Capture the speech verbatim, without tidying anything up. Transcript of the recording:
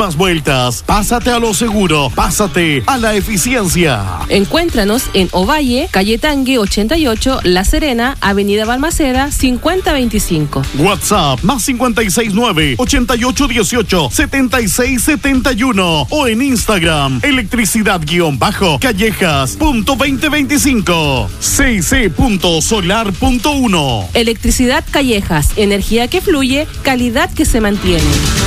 más vueltas. Pásate a lo seguro, pásate a la eficiencia. Encuéntranos en Ovalle, calle Tangue ochenta y ocho, La Serena, avenida Balmaceda cincuenta veinticinco. WhatsApp más cincuenta y seis nueve, ochenta y ocho dieciocho, setenta y seis setenta y uno o en Instagram electricidad guión bajo callejas punto veinte veinticinco, c c punto solar punto uno. Electricidad Callejas, energía que fluye, calidad que se mantiene.